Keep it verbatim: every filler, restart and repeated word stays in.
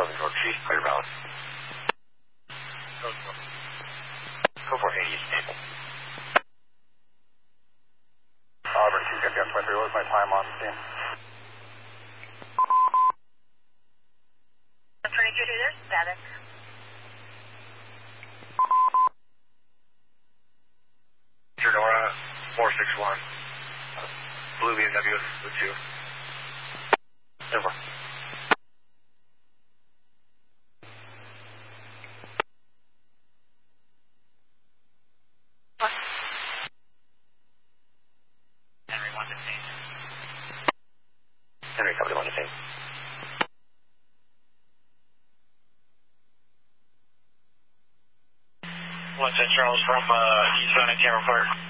eleven North Street, clear bound. Go for it. Go for eighty is stable. Auburn two fifty on twenty-three, what was my time on the scene? twenty-two, there's static. Nora, four six one. Blue B M W with two. Over. Henry one to same. Henry company one to same. One ten Charles from uh, East Sonic Camera Park.